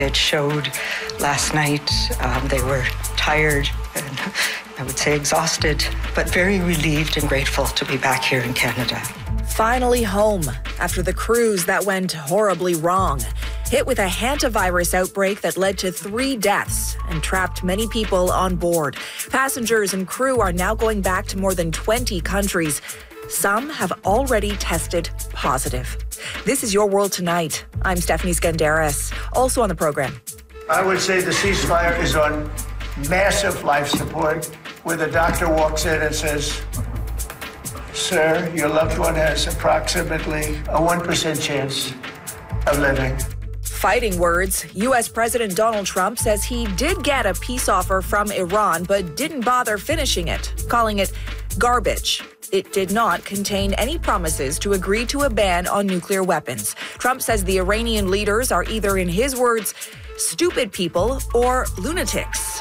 It showed last night they were tired and I would say exhausted, but very relieved and grateful to be back here in Canada. Finally home after the cruise that went horribly wrong. Hit with a hantavirus outbreak that led to 3 deaths and trapped many people on board. Passengers and crew are now going back to more than 20 countries. Some have already tested positive. This is Your World Tonight. I'm Stephanie Skandaris. Also on the program. I would say the ceasefire is on massive life support, where the doctor walks in and says, "Sir, your loved one has approximately a 1% chance of living." Fighting words. U.S. President Donald Trump says he did get a peace offer from Iran, but didn't bother finishing it, calling it garbage. It did not contain any promises to agree to a ban on nuclear weapons. Trump says the Iranian leaders are either, in his words, stupid people or lunatics.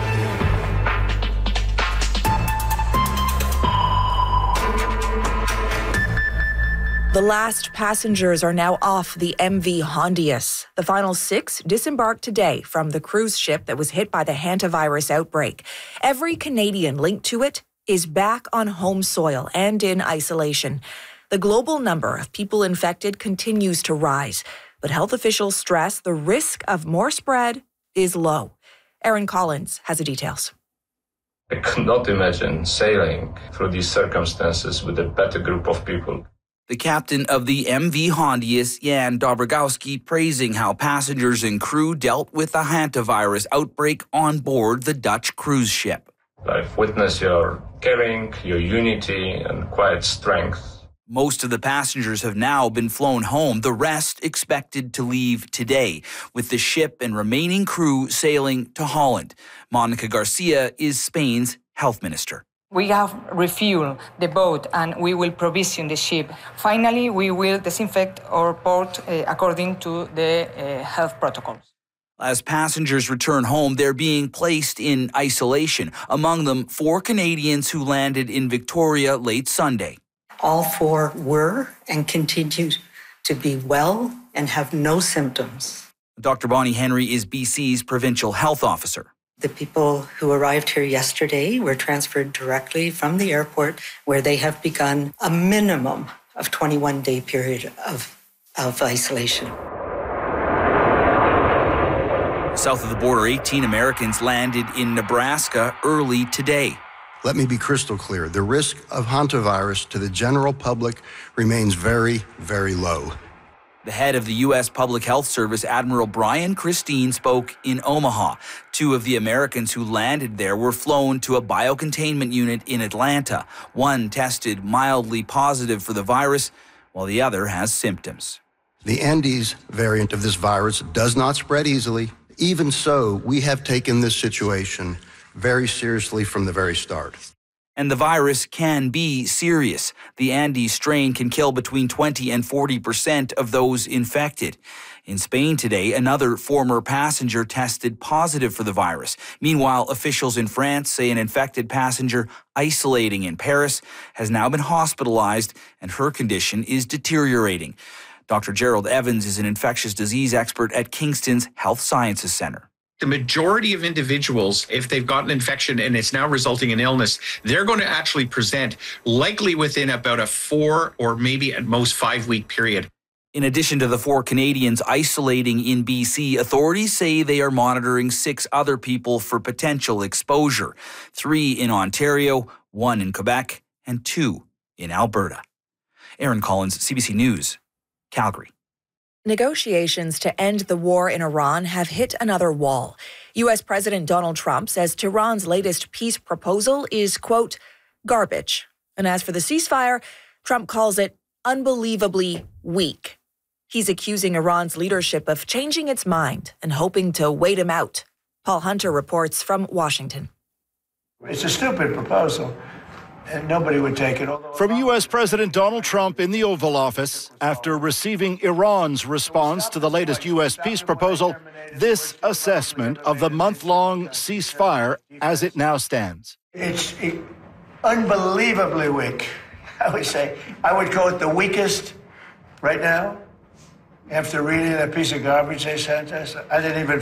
The last passengers are now off the MV Hondius. The final 6 disembarked today from the cruise ship that was hit by the hantavirus outbreak. Every Canadian linked to it is back on home soil and in isolation. The global number of people infected continues to rise, but health officials stress the risk of more spread is low. Aaron Collins has the details. I could not imagine sailing through these circumstances with a better group of people. The captain of the MV Hondius, Jan Dobrogowski, praising how passengers and crew dealt with the hantavirus outbreak on board the Dutch cruise ship. I've witnessed your caring, your unity, and quiet strength. Most of the passengers have now been flown home, the rest expected to leave today, with the ship and remaining crew sailing to Holland. Monica Garcia is Spain's health minister. We have refueled the boat and we will provision the ship. Finally, we will disinfect our port according to the health protocols. As passengers return home, they're being placed in isolation. Among them, 4 Canadians who landed in Victoria late Sunday. All 4 were and continue to be well and have no symptoms. Dr. Bonnie Henry is BC's provincial health officer. The people who arrived here yesterday were transferred directly from the airport, where they have begun a minimum of 21-day period of isolation. South of the border, 18 Americans landed in Nebraska early today. Let me be crystal clear. The risk of hantavirus to the general public remains very, very low. The head of the U.S. Public Health Service, Admiral Brian Christine, spoke in Omaha. 2 of the Americans who landed there were flown to a biocontainment unit in Atlanta. One tested mildly positive for the virus, while the other has symptoms. The Andes variant of this virus does not spread easily. Even so, we have taken this situation very seriously from the very start. And the virus can be serious. The Andes strain can kill between 20 and 40% of those infected. In Spain today, another former passenger tested positive for the virus. Meanwhile, officials in France say an infected passenger isolating in Paris has now been hospitalized and her condition is deteriorating. Dr. Gerald Evans is an infectious disease expert at Kingston's Health Sciences Center. The majority of individuals, if they've got an infection and it's now resulting in illness, they're going to actually present likely within about a 4 or maybe at most 5-week period. In addition to the 4 Canadians isolating in BC, authorities say they are monitoring 6 other people for potential exposure. 3 in Ontario, 1 in Quebec, and 2 in Alberta. Aaron Collins, CBC News, Calgary. Negotiations to end the war in Iran have hit another wall. U.S. President Donald Trump says Tehran's latest peace proposal is, quote, garbage. And as for the ceasefire, Trump calls it unbelievably weak. He's accusing Iran's leadership of changing its mind and hoping to wait him out. Paul Hunter reports from Washington. It's a stupid proposal, and nobody would take it. From U.S. President Donald Trump in the Oval Office, after receiving Iran's response to the latest U.S. peace proposal, this assessment of the month-long ceasefire as it now stands. It's unbelievably weak, I would say. I would call it the weakest right now. After reading that piece of garbage they sent us, I didn't even